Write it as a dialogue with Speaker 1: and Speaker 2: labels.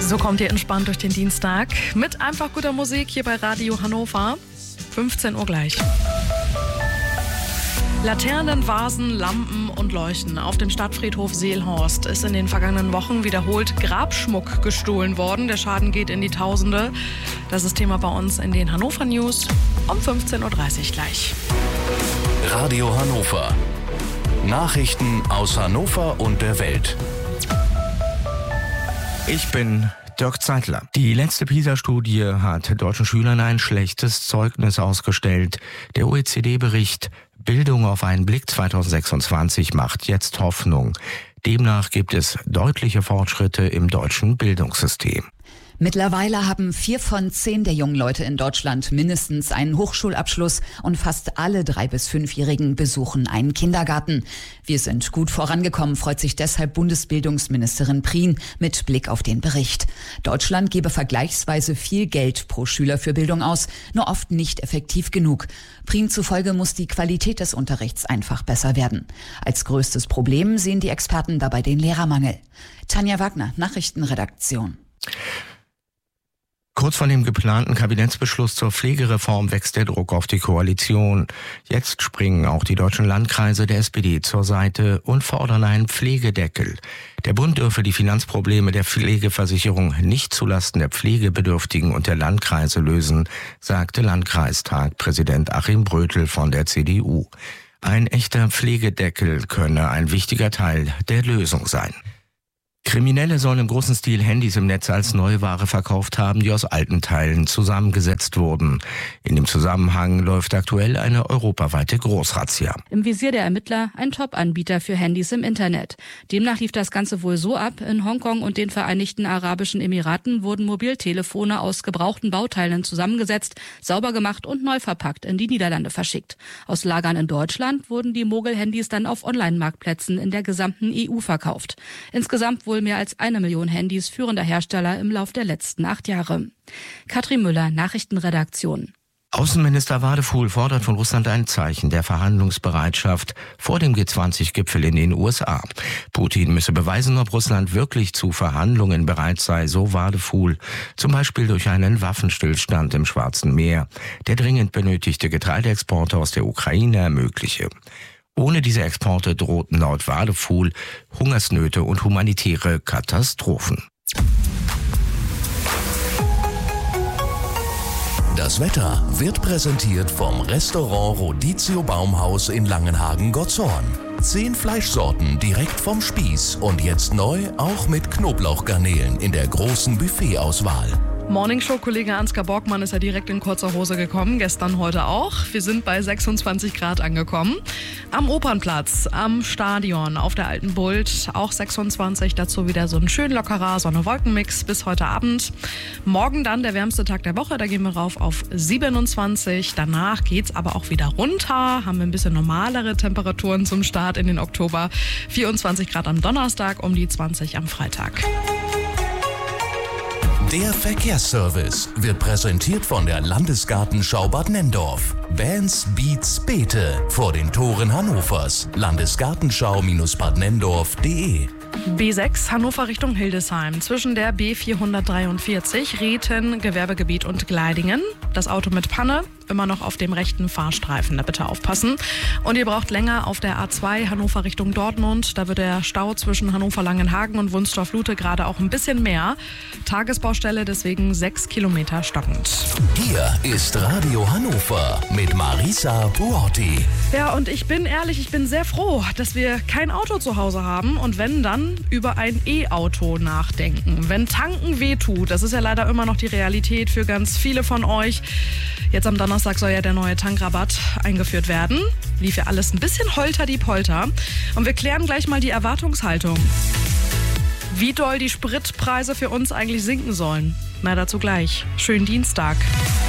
Speaker 1: So kommt ihr entspannt durch den Dienstag mit einfach guter Musik hier bei Radio Hannover. 15 Uhr gleich. Laternen, Vasen, Lampen und Leuchten. Auf dem Stadtfriedhof Seelhorst ist in den vergangenen Wochen wiederholt Grabschmuck gestohlen worden. Der Schaden geht in die Tausende. Das ist Thema bei uns in den Hannover News um 15.30 Uhr gleich.
Speaker 2: Radio Hannover. Nachrichten aus Hannover und der Welt.
Speaker 3: Ich bin Dirk Zeitler. Die letzte PISA-Studie hat deutschen Schülern ein schlechtes Zeugnis ausgestellt. Der OECD-Bericht Bildung auf einen Blick 2026 macht jetzt Hoffnung. Demnach gibt es deutliche Fortschritte im deutschen Bildungssystem.
Speaker 4: Mittlerweile haben 4 von 10 der jungen Leute in Deutschland mindestens einen Hochschulabschluss und fast alle 3- bis 5-Jährigen besuchen einen Kindergarten. Wir sind gut vorangekommen, freut sich deshalb Bundesbildungsministerin Prien mit Blick auf den Bericht. Deutschland gebe vergleichsweise viel Geld pro Schüler für Bildung aus, nur oft nicht effektiv genug. Prien zufolge muss die Qualität des Unterrichts einfach besser werden. Als größtes Problem sehen die Experten dabei den Lehrermangel. Tanja Wagner, Nachrichtenredaktion.
Speaker 3: Kurz vor dem geplanten Kabinettsbeschluss zur Pflegereform wächst der Druck auf die Koalition. Jetzt springen auch die deutschen Landkreise der SPD zur Seite und fordern einen Pflegedeckel. Der Bund dürfe die Finanzprobleme der Pflegeversicherung nicht zulasten der Pflegebedürftigen und der Landkreise lösen, sagte Landkreistagpräsident Achim Brötel von der CDU. Ein echter Pflegedeckel könne ein wichtiger Teil der Lösung sein. Kriminelle sollen im großen Stil Handys im Netz als Neuware verkauft haben, die aus alten Teilen zusammengesetzt wurden. In dem Zusammenhang läuft aktuell eine europaweite Großrazzia.
Speaker 5: Im Visier der Ermittler ein Top-Anbieter für Handys im Internet. Demnach lief das Ganze wohl so ab: In Hongkong und den Vereinigten Arabischen Emiraten wurden Mobiltelefone aus gebrauchten Bauteilen zusammengesetzt, sauber gemacht und neu verpackt in die Niederlande verschickt. Aus Lagern in Deutschland wurden die Mogel-Handys dann auf Online-Marktplätzen in der gesamten EU verkauft. Insgesamt wohl mehr als 1 Million Handys führender Hersteller im Lauf der letzten 8 Jahre. Katrin Müller, Nachrichtenredaktion.
Speaker 3: Außenminister Wadefuhl fordert von Russland ein Zeichen der Verhandlungsbereitschaft vor dem G20-Gipfel in den USA. Putin müsse beweisen, ob Russland wirklich zu Verhandlungen bereit sei, so Wadefuhl. Zum Beispiel durch einen Waffenstillstand im Schwarzen Meer, der dringend benötigte Getreideexporte aus der Ukraine ermögliche. Ohne diese Exporte drohten laut Wadefuhl Hungersnöte und humanitäre Katastrophen.
Speaker 2: Das Wetter wird präsentiert vom Restaurant Rodizio Baumhaus in Langenhagen-Gottshorn. 10 Fleischsorten direkt vom Spieß und jetzt neu auch mit Knoblauchgarnelen in der großen Buffetauswahl.
Speaker 1: Morningshow-Kollege Ansgar Borgmann ist ja direkt in kurzer Hose gekommen, gestern, heute auch. Wir sind bei 26 Grad angekommen. Am Opernplatz, am Stadion, auf der Alten Bult auch 26, dazu wieder so ein schön lockerer Sonne-Wolken-Mix bis heute Abend. Morgen dann der wärmste Tag der Woche, da gehen wir rauf auf 27. Danach geht's aber auch wieder runter, haben wir ein bisschen normalere Temperaturen zum Start in den Oktober. 24 Grad am Donnerstag, um die 20 am Freitag.
Speaker 2: Der Verkehrsservice wird präsentiert von der Landesgartenschau Bad Nenndorf. Bands, Beats, Beete vor den Toren Hannovers. Landesgartenschau-badnendorf.de.
Speaker 1: B6 Hannover Richtung Hildesheim. Zwischen der B443 Rieten, Gewerbegebiet und Gleidingen. Das Auto mit Panne, immer noch auf dem rechten Fahrstreifen. Da bitte aufpassen. Und ihr braucht länger auf der A2 Hannover Richtung Dortmund. Da wird der Stau zwischen Hannover-Langenhagen und Wunstorf-Lute gerade auch ein bisschen mehr. Tagesbaustelle, deswegen 6 Kilometer stockend.
Speaker 2: Hier ist Radio Hannover mit Marisa Buotti.
Speaker 1: Ja, und ich bin ehrlich, ich bin sehr froh, dass wir kein Auto zu Hause haben und wenn, dann über ein E-Auto nachdenken. Wenn Tanken wehtut, das ist ja leider immer noch die Realität für ganz viele von euch. Jetzt am Donnerstag soll ja der neue Tankrabatt eingeführt werden. Lief ja alles ein bisschen holter-die-polter. Und wir klären gleich mal die Erwartungshaltung. Wie doll die Spritpreise für uns eigentlich sinken sollen. Na, dazu gleich. Schönen Dienstag.